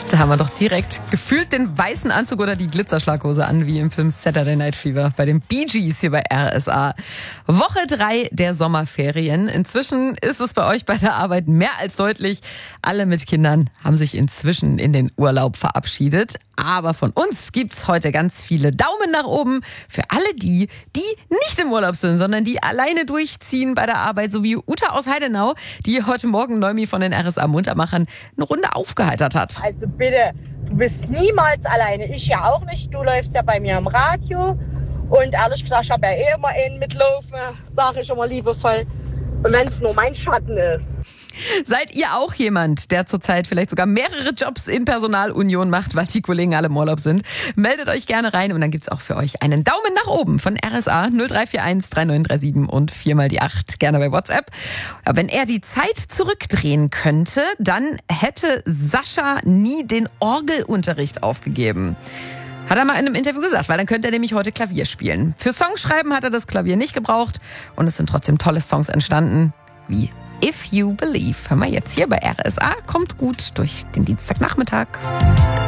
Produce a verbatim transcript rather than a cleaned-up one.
Da haben wir doch direkt gefühlt den weißen Anzug oder die Glitzerschlaghose an, wie im Film Saturday Night Fever bei den Bee Gees hier bei R S A. Woche drei der Sommerferien. Inzwischen ist es bei euch bei der Arbeit mehr als deutlich. Alle mit Kindern haben sich inzwischen in den Urlaub verabschiedet. Aber von uns gibt's heute ganz viele Daumen nach oben für alle die, die nicht im Urlaub sind, sondern die alleine durchziehen bei der Arbeit, so wie Uta aus Heidenau, die heute Morgen Neumi von den R S A-Muntermachern eine Runde aufgeheitert hat. Also bitte, du bist niemals alleine. Ich ja auch nicht. Du läufst ja bei mir im Radio. Und ehrlich gesagt, ich habe ja eh immer einen mitlaufen, sage ich immer liebevoll. Und wenn es nur mein Schatten ist. Seid ihr auch jemand, der zurzeit vielleicht sogar mehrere Jobs in Personalunion macht, weil die Kollegen alle im Urlaub sind? Meldet euch gerne rein und dann gibt's auch für euch einen Daumen nach oben von R S A null drei vier eins drei neun drei sieben und viermal die acht, gerne bei WhatsApp. Ja, wenn er die Zeit zurückdrehen könnte, dann hätte Sascha nie den Orgelunterricht aufgegeben. Hat er mal in einem Interview gesagt, weil dann könnte er nämlich heute Klavier spielen. Für Songschreiben hat er das Klavier nicht gebraucht und es sind trotzdem tolle Songs entstanden, wie If You Believe. Hör mal jetzt hier bei R S A, kommt gut durch den Dienstagnachmittag.